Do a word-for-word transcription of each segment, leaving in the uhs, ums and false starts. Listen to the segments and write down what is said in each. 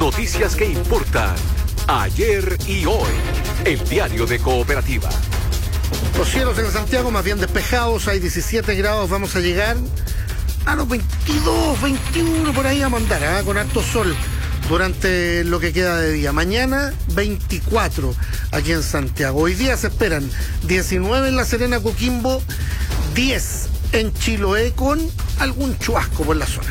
Noticias que importan ayer y hoy. El diario de Cooperativa. Los cielos en Santiago más bien despejados, hay diecisiete grados, vamos a llegar a los veintidós, veintiuno, por ahí vamos a andar, ¿eh? Con harto sol durante lo que queda de día. Mañana veinticuatro aquí en Santiago. Hoy día se esperan diecinueve en La Serena, Coquimbo, diez en Chiloé, con algún chubasco por la zona.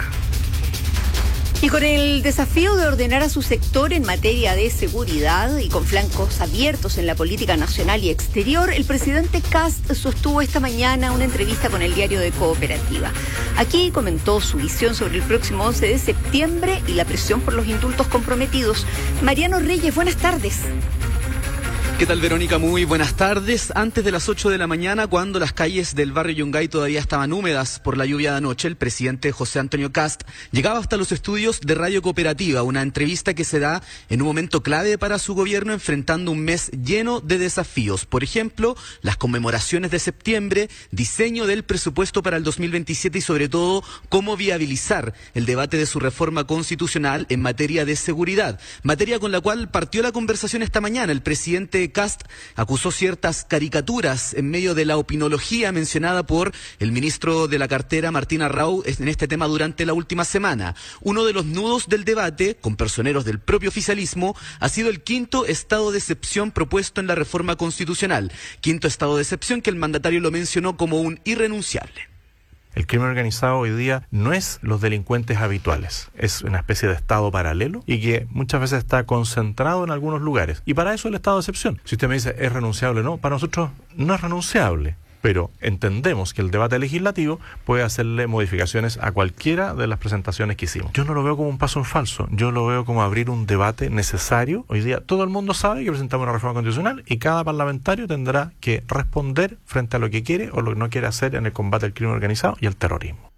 Y con el desafío de ordenar a su sector en materia de seguridad y con flancos abiertos en la política nacional y exterior, el presidente Kast sostuvo esta mañana una entrevista con el diario de Cooperativa. Aquí comentó su visión sobre el próximo once de septiembre y la presión por los indultos comprometidos. Mariano Reyes, buenas tardes. ¿Qué tal, Verónica? Muy buenas tardes. Antes de las ocho de la mañana, cuando las calles del barrio Yungay todavía estaban húmedas por la lluvia de anoche, el presidente José Antonio Kast llegaba hasta los estudios de Radio Cooperativa, una entrevista que se da en un momento clave para su gobierno, enfrentando un mes lleno de desafíos. Por ejemplo, las conmemoraciones de septiembre, diseño del presupuesto para el dos mil veintisiete y, sobre todo, cómo viabilizar el debate de su reforma constitucional en materia de seguridad, materia con la cual partió la conversación esta mañana. El presidente Kast acusó ciertas caricaturas en medio de la opinología mencionada por el ministro de la cartera, Martín Arrau, en este tema durante la última semana. Uno de los nudos del debate, con personeros del propio oficialismo, ha sido el quinto estado de excepción propuesto en la reforma constitucional. Quinto estado de excepción que el mandatario lo mencionó como un irrenunciable. El crimen organizado hoy día no es los delincuentes habituales, es una especie de estado paralelo y que muchas veces está concentrado en algunos lugares. Y para eso el estado de excepción. Si usted me dice, ¿es renunciable o no? Para nosotros no es renunciable, pero entendemos que el debate legislativo puede hacerle modificaciones a cualquiera de las presentaciones que hicimos. Yo no lo veo como un paso en falso, yo lo veo como abrir un debate necesario. Hoy día todo el mundo sabe que presentamos una reforma constitucional y cada parlamentario tendrá que responder frente a lo que quiere o lo que no quiere hacer en el combate al crimen organizado y al terrorismo.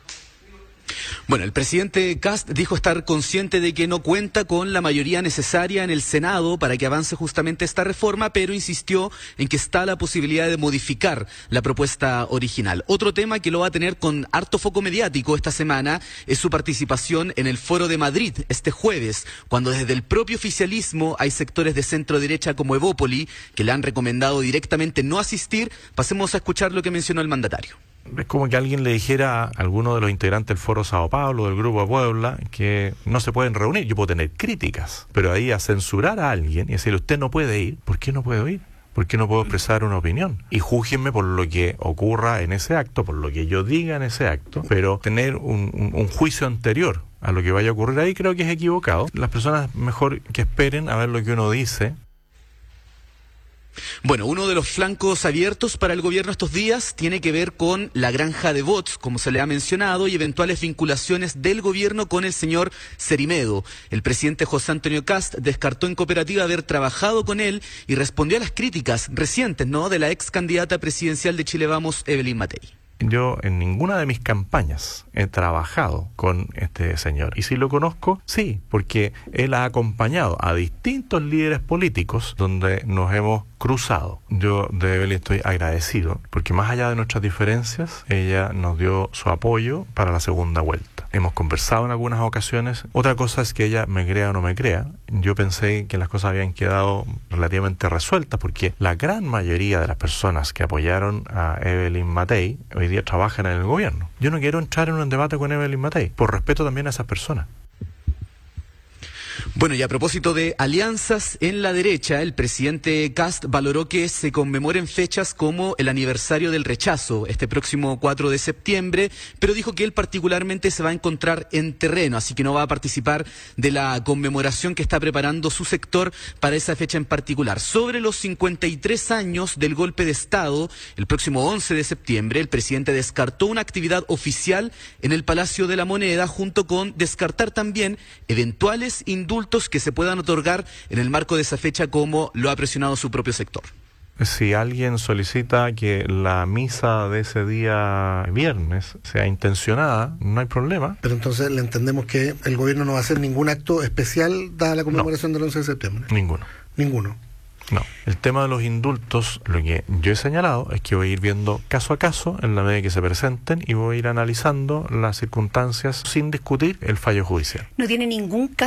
Bueno, el presidente Kast dijo estar consciente de que no cuenta con la mayoría necesaria en el Senado para que avance justamente esta reforma, pero insistió en que está la posibilidad de modificar la propuesta original. Otro tema que lo va a tener con harto foco mediático esta semana es su participación en el Foro de Madrid este jueves, cuando desde el propio oficialismo hay sectores de centro derecha como Evópoli que le han recomendado directamente no asistir. Pasemos a escuchar lo que mencionó el mandatario. Es como que alguien le dijera a alguno de los integrantes del Foro Sao Paulo, del Grupo Puebla, que no se pueden reunir. Yo puedo tener críticas, pero ahí a censurar a alguien y decirle, usted no puede ir, ¿por qué no puedo ir? ¿Por qué no puedo expresar una opinión? Y júzguenme por lo que ocurra en ese acto, por lo que yo diga en ese acto, pero tener un, un, un juicio anterior a lo que vaya a ocurrir ahí creo que es equivocado. Las personas mejor que esperen a ver lo que uno dice. Bueno, uno de los flancos abiertos para el gobierno estos días tiene que ver con la granja de bots, como se le ha mencionado, y eventuales vinculaciones del gobierno con el señor Cerimedo. El presidente José Antonio Kast descartó en Cooperativa haber trabajado con él y respondió a las críticas recientes, ¿no?, de la ex candidata presidencial de Chile Vamos, Evelyn Matei. Yo en ninguna de mis campañas he trabajado con este señor. Y si lo conozco, sí, porque él ha acompañado a distintos líderes políticos donde nos hemos cruzado. Yo de Evelyn estoy agradecido, porque más allá de nuestras diferencias, ella nos dio su apoyo para la segunda vuelta. Hemos conversado en algunas ocasiones. Otra cosa es que ella me crea o no me crea. Yo pensé que las cosas habían quedado relativamente resueltas, porque la gran mayoría de las personas que apoyaron a Evelyn Matei hoy día trabajan en el gobierno. Yo no quiero entrar en un debate con Evelyn Matei, por respeto también a esas personas. Bueno, y a propósito de alianzas en la derecha, el presidente Kast valoró que se conmemoren fechas como el aniversario del rechazo, este próximo cuatro de septiembre, pero dijo que él particularmente se va a encontrar en terreno, así que no va a participar de la conmemoración que está preparando su sector para esa fecha en particular. Sobre los cincuenta y tres años del golpe de Estado, el próximo once de septiembre, el presidente descartó una actividad oficial en el Palacio de la Moneda, junto con descartar también eventuales indultos que se puedan otorgar en el marco de esa fecha, como lo ha presionado su propio sector. Si alguien solicita que la misa de ese día viernes sea intencionada, no hay problema. Pero entonces le entendemos que el gobierno no va a hacer ningún acto especial dada la conmemoración no. del once de septiembre. Ninguno. Ninguno. No, el tema de los indultos, lo que yo he señalado es que voy a ir viendo caso a caso en la medida que se presenten y voy a ir analizando las circunstancias sin discutir el fallo judicial. No tiene ningún caso